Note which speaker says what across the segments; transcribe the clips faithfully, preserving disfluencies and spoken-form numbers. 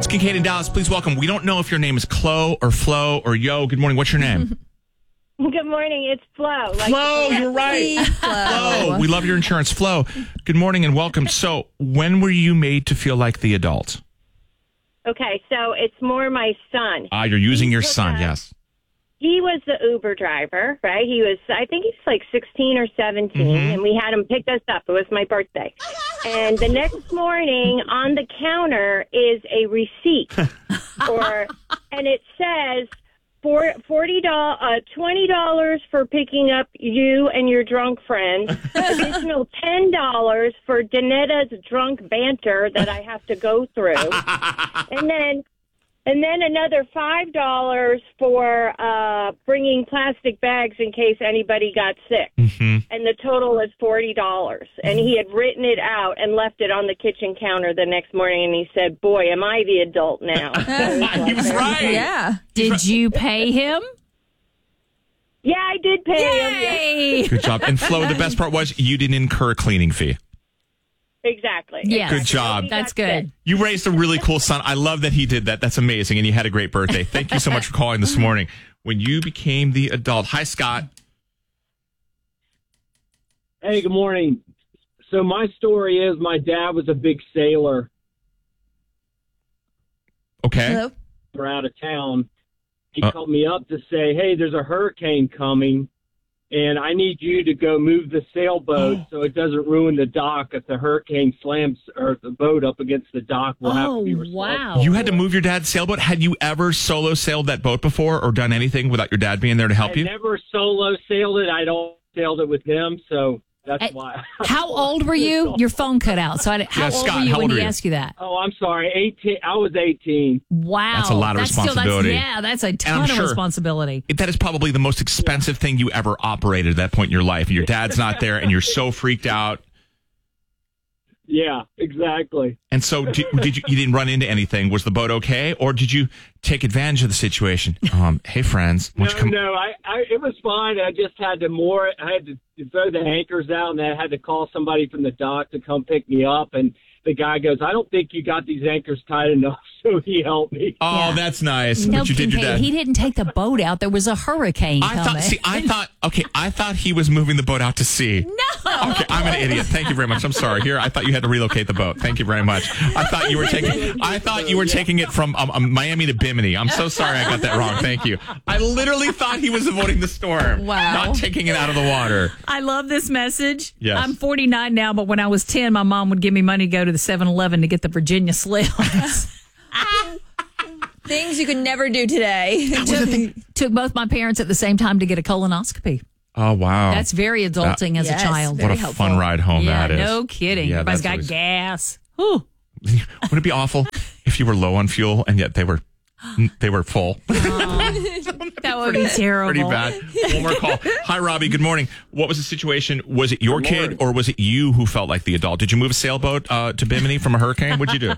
Speaker 1: It's Kincaid in Dallas. Please welcome. We don't know if your name is Chloe or Flo or Yo. Good morning. What's your name?
Speaker 2: Good morning. It's Flo. Like
Speaker 1: Flo, you're right.
Speaker 3: Flo.
Speaker 1: Flo. We love your insurance. Flo, good morning and welcome. So when were you made to feel like the adult?
Speaker 2: Okay, so it's more my son.
Speaker 1: Ah, you're using
Speaker 2: He
Speaker 1: your
Speaker 2: took
Speaker 1: son,
Speaker 2: a-
Speaker 1: yes.
Speaker 2: He was the Uber driver, right? He was, I think he's like sixteen or seventeen,
Speaker 1: Mm-hmm.
Speaker 2: and we had him pick us up. It was my birthday. And the next morning on the counter is a receipt, or and it says for forty dollars, uh, twenty dollars for picking up you and your drunk friend, additional ten dollars for Danetta's drunk banter that I have to go through, and then. And then another five dollars for uh, bringing plastic bags in case anybody got sick.
Speaker 1: Mm-hmm.
Speaker 2: And the total is forty dollars. And he had written it out and left it on the kitchen counter the next morning. And he said, boy, am I the adult now.
Speaker 1: He was right.
Speaker 3: Yeah.
Speaker 4: Did you pay him?
Speaker 2: Yeah, I did pay him. Yeah.
Speaker 4: Yay!
Speaker 1: Good job. And Flo, the best part was you didn't incur a cleaning fee.
Speaker 2: Exactly.
Speaker 4: Yes.
Speaker 1: Good job.
Speaker 2: He got
Speaker 4: That's good.
Speaker 2: sick.
Speaker 1: You raised a really cool son. I love that he did that. That's amazing. And you had a great birthday. Thank you so much for calling this morning. When you became the adult. Hi, Scott.
Speaker 5: Hey, good morning. So my story is my dad was a big sailor.
Speaker 1: Okay.
Speaker 3: Hello?
Speaker 5: We're out of town. He
Speaker 1: Uh.
Speaker 5: called me up to say, hey, there's a hurricane coming, and I need you to go move the sailboat so it doesn't ruin the dock. If the hurricane slams or the boat up against the dock, we'll have to be
Speaker 4: Oh,
Speaker 5: responsible.
Speaker 4: wow.
Speaker 1: You had to move your dad's sailboat. Had you ever solo sailed that boat before or done anything without your dad being there to help
Speaker 5: I
Speaker 1: you?
Speaker 5: never solo sailed it. I don't sailed it with him, so that's
Speaker 4: Hey,
Speaker 5: why.
Speaker 4: How old were you? Your phone cut out. So I, how
Speaker 1: Yeah,
Speaker 4: old
Speaker 1: Scott,
Speaker 4: were you
Speaker 1: how
Speaker 4: when
Speaker 1: old
Speaker 4: he
Speaker 1: are you?
Speaker 4: asked you that?
Speaker 5: Oh, I'm sorry. eighteen. I was eighteen.
Speaker 4: Wow.
Speaker 1: That's a lot of
Speaker 4: That's still- that's-
Speaker 1: responsibility.
Speaker 4: yeah, that's a
Speaker 1: I'm
Speaker 4: ton of
Speaker 1: sure-
Speaker 4: responsibility.
Speaker 1: That is probably the most expensive thing you ever operated at that point in your life. Your dad's not there and you're so freaked out.
Speaker 5: Yeah, exactly.
Speaker 1: And so did, did you, you didn't run into anything. Was the boat okay? Or did you take advantage of the situation? Um, hey, friends. why
Speaker 5: No,
Speaker 1: don't you come-
Speaker 5: no, I, I, it was fine. I just had to more, I had to throw the anchors out, and I had to call somebody from the dock to come pick me up. And the guy goes, I don't think you got these anchors tight enough. So he helped me.
Speaker 1: Oh,
Speaker 4: Yeah.
Speaker 1: that's nice.
Speaker 4: No,
Speaker 1: but you did your
Speaker 4: Kincaid,
Speaker 1: dad.
Speaker 4: he didn't take the boat out. There was a hurricane
Speaker 1: I
Speaker 4: coming.
Speaker 1: thought. See, I thought. Okay, I thought he was moving the boat out to sea.
Speaker 4: No.
Speaker 1: Okay, I'm an idiot. Thank you very much. I'm sorry. Here, I thought you had to relocate the boat. Thank you very much. I thought you were taking. I thought you were taking it from um, um, Miami to Bimini. I'm so sorry. I got that wrong. Thank you. I literally thought he was avoiding the storm.
Speaker 4: Wow.
Speaker 1: Not taking it out of the water.
Speaker 4: I love this message.
Speaker 1: Yes.
Speaker 4: I'm forty-nine now, but when I was ten, my mom would give me money to go to the seven eleven to get the Virginia Slims.
Speaker 3: Things you could never do today.
Speaker 4: Took both my parents at the same time to get a colonoscopy.
Speaker 1: Oh wow.
Speaker 4: That's very adulting as
Speaker 3: Yes,
Speaker 4: a child.
Speaker 1: what a
Speaker 3: very helpful.
Speaker 1: fun ride home
Speaker 4: yeah,
Speaker 1: that is.
Speaker 4: no kidding.
Speaker 1: Yeah,
Speaker 4: Everybody's
Speaker 1: that's
Speaker 4: got
Speaker 1: always-
Speaker 4: gas. Whew.
Speaker 1: Wouldn't it be awful if you were low on fuel and yet they were they were full?
Speaker 4: That would be terrible.
Speaker 1: Pretty bad. One more call. Hi, Robbie. Good morning. What was the situation? Was it your
Speaker 5: Good
Speaker 1: kid
Speaker 5: morning.
Speaker 1: or was it you who felt like the adult? Did you move a sailboat uh, to Bimini from a hurricane? What'd you do?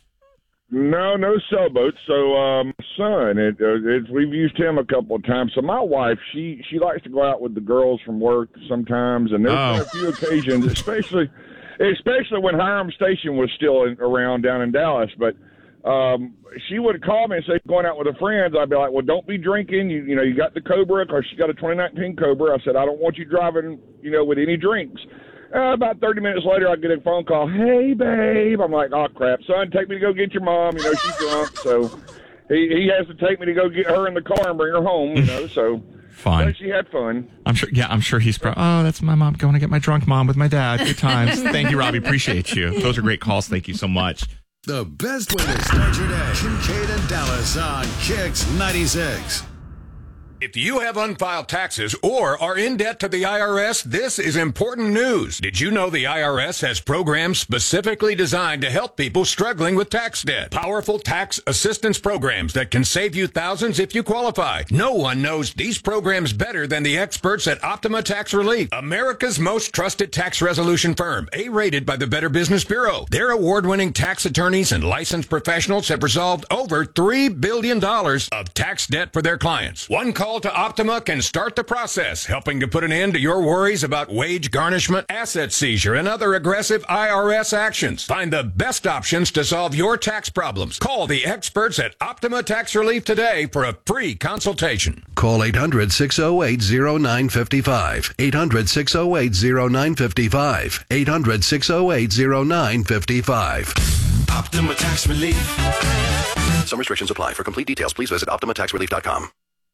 Speaker 6: No, no sailboats. So, um, son, it, uh, it's, we've used him a couple of times. So, my wife, she she likes to go out with the girls from work sometimes, and there's
Speaker 1: Oh.
Speaker 6: been a few occasions, especially especially when Hiram Station was still in, around down in Dallas. But um, she would call me and say, going out with her friends. I'd be like, well, don't be drinking. You you know, you got the Cobra, because she got a twenty nineteen Cobra. I said, I don't want you driving, you know, with any drinks. Uh, about thirty minutes later, I get a phone call. Hey, babe. I'm like, oh, crap. Son, take me to go get your mom. You know, she's drunk. So he, he has to take me to go get her in the car and bring her home, you know. So
Speaker 1: Fun.
Speaker 6: but she had fun.
Speaker 1: I'm sure. Yeah, I'm sure he's. Pro- oh, that's my mom going to get my drunk mom with my dad. Good times. Thank you, Robbie. Appreciate you. Those are great calls. Thank you so much.
Speaker 7: The best way to start your day. Kincaid and Dallas on Kicks ninety-six.
Speaker 8: If you have unfiled taxes or are in debt to the I R S, this is important news. Did you know the I R S has programs specifically designed to help people struggling with tax debt? Powerful tax assistance programs that can save you thousands if you qualify. No one knows these programs better than the experts at Optima Tax Relief, America's most trusted tax resolution firm, A-rated by the Better Business Bureau. Their award-winning tax attorneys and licensed professionals have resolved over three billion dollars of tax debt for their clients. One call call to Optima can start the process, helping to put an end to your worries about wage garnishment, asset seizure, and other aggressive I R S actions. Find the best options to solve your tax problems. Call the experts at Optima Tax Relief today for a free consultation.
Speaker 7: Call eight hundred, six oh eight, oh nine five five. eight hundred, six oh eight, oh nine five five. eight hundred, six oh eight, oh nine five five.
Speaker 3: Optima Tax Relief.
Speaker 7: Some restrictions apply. For complete details, please visit optima tax relief dot com.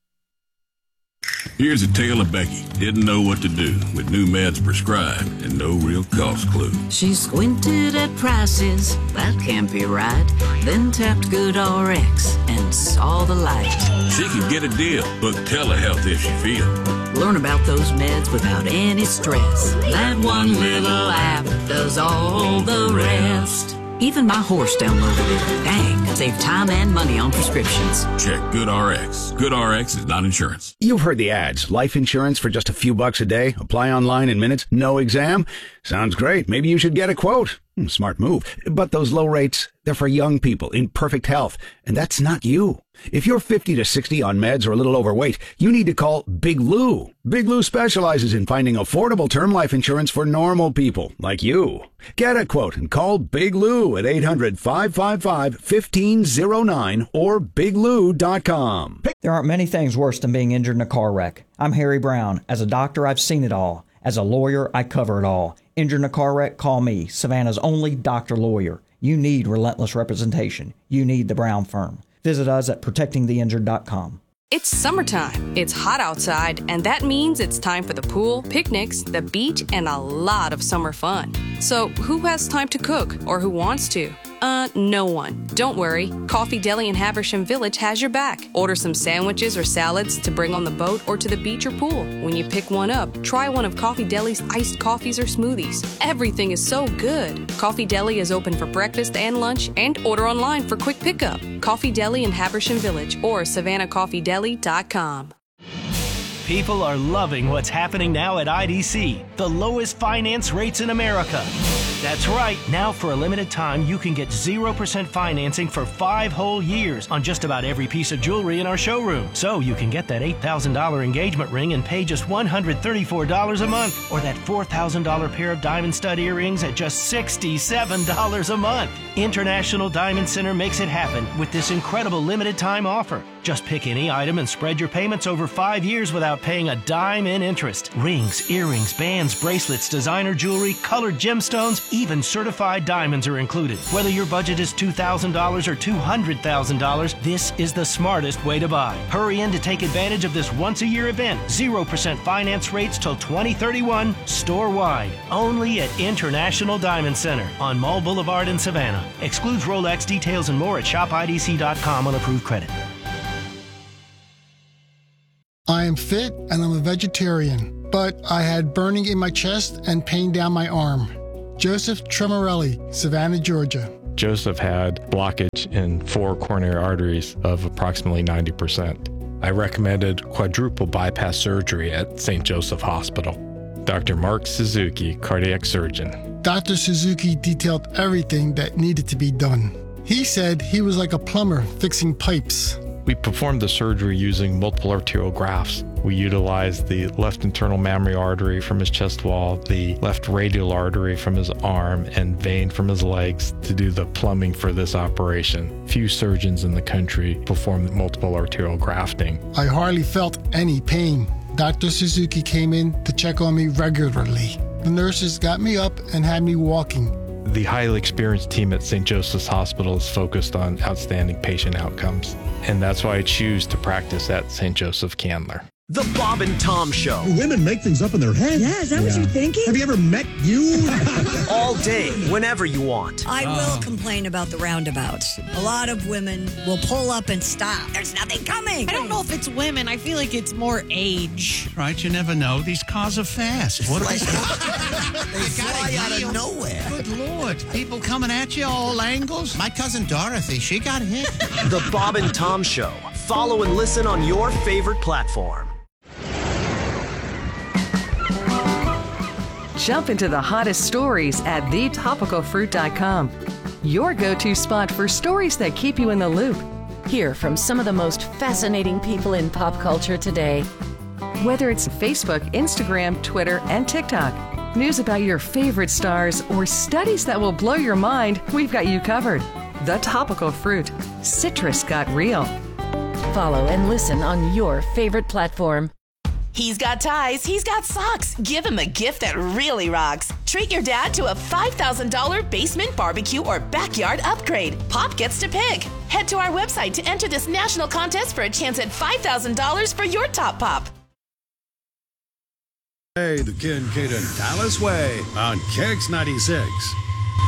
Speaker 9: Here's a tale of Becky. Didn't know what to do with new meds prescribed and no real cost clue.
Speaker 10: She squinted at prices, that can't be right. Then tapped GoodRx and saw the light.
Speaker 9: She could get a deal, book telehealth if she feels.
Speaker 10: Learn about those meds without any stress. That one little app does all the rest. Even my horse downloaded it. Dang, save time and money on prescriptions.
Speaker 9: Check GoodRx. GoodRx is not insurance.
Speaker 11: You've heard the ads. Life insurance for just a few bucks a day. Apply online in minutes. No exam. Sounds great. Maybe you should get a quote. Hmm, smart move. But those low rates, they're for young people in perfect health. And that's not you. If you're fifty to sixty on meds or a little overweight, you need to call Big Lou. Big Lou specializes in finding affordable term life insurance for normal people like you. Get a quote and call Big Lou at eight hundred, five five five, one five zero nine or big lou dot com.
Speaker 12: There aren't many things worse than being injured in a car wreck. I'm Harry Brown. As a doctor, I've seen it all. As a lawyer, I cover it all. Injured in a car wreck? Call me, Savannah's only doctor lawyer. You need relentless representation. You need the Brown Firm. Visit us at protecting the injured dot com.
Speaker 13: It's summertime. It's hot outside, and that means it's time for the pool, picnics, the beach, and a lot of summer fun. So who has time to cook, or who wants to? Uh, no one. Don't worry. Coffee Deli in Haversham Village has your back. Order some sandwiches or salads to bring on the boat or to the beach or pool. When you pick one up, try one of Coffee Deli's iced coffees or smoothies. Everything is so good. Coffee Deli is open for breakfast and lunch, and order online for quick pickup. Coffee Deli in Haversham Village or savannah coffee deli dot com.
Speaker 14: People are loving what's happening now at I D C, the lowest finance rates in America. That's right. Now, for a limited time, you can get zero percent financing for five whole years on just about every piece of jewelry in our showroom. So you can get that eight thousand dollars engagement ring and pay just one hundred thirty-four dollars a month, or that four thousand dollars pair of diamond stud earrings at just sixty-seven dollars a month. International Diamond Center makes it happen with this incredible limited time offer. Just pick any item and spread your payments over five years without paying a dime in interest. Rings, earrings, bands, bracelets, designer jewelry, colored gemstones, even certified diamonds are included. Whether your budget is two thousand dollars or two hundred thousand dollars, this is the smartest way to buy. Hurry in to take advantage of this once-a-year event. zero percent finance rates till twenty thirty-one, store-wide. Only at International Diamond Center on Mall Boulevard in Savannah. Excludes Rolex. Details and more at shop I D C dot com on approved credit.
Speaker 15: I am fit and I'm a vegetarian, but I had burning in my chest and pain down my arm. Joseph Tremorelli, Savannah, Georgia.
Speaker 16: Joseph had blockage in four coronary arteries of approximately ninety percent. I recommended quadruple bypass surgery at Saint Joseph Hospital. Doctor Mark Suzuki, cardiac surgeon.
Speaker 15: Doctor Suzuki detailed everything that needed to be done. He said he was like a plumber fixing pipes.
Speaker 16: We performed the surgery using multiple arterial grafts. We utilized the left internal mammary artery from his chest wall, the left radial artery from his arm, and vein from his legs to do the plumbing for this operation. Few surgeons in the country performed multiple arterial grafting.
Speaker 15: I hardly felt any pain. Doctor Suzuki came in to check on me regularly. The nurses got me up and had me walking.
Speaker 16: The highly experienced team at Saint Joseph's Hospital is focused on outstanding patient outcomes, and that's why I choose to practice at Saint Joseph Candler.
Speaker 17: The Bob and Tom Show.
Speaker 18: Women make things up in their head.
Speaker 19: Yeah, is that yeah. what you're thinking?
Speaker 18: Have you ever met you?
Speaker 17: All day, whenever you want.
Speaker 19: I will uh. complain about the roundabouts. A lot of women will pull up and stop. There's nothing coming.
Speaker 20: I don't know if it's women. I feel like it's more age.
Speaker 18: Right, you never know. These cars are fast. What
Speaker 21: they fly out of nowhere.
Speaker 18: Good Lord. People coming at you all angles.
Speaker 21: My cousin Dorothy, she got hit.
Speaker 17: The Bob and Tom Show. Follow and listen on your favorite platform.
Speaker 22: Jump into the hottest stories at the topical fruit dot com. Your go-to spot for stories that keep you in the loop.
Speaker 2: Hear from some of the most fascinating people in pop culture today. Whether it's Facebook, Instagram, Twitter, and TikTok, news about your favorite stars, or studies that will blow your mind, we've got you covered. The Topical Fruit. Citrus got real. Follow and listen on your favorite platform.
Speaker 4: He's got ties, he's got socks. Give him a gift that really rocks. Treat your dad to a five thousand dollars basement barbecue or backyard upgrade. Pop gets to pick. Head to our website to enter this national contest for a chance at five thousand dollars for your top pop.
Speaker 23: Hey, the Ken Caden Dallas Way on Kicks ninety-six.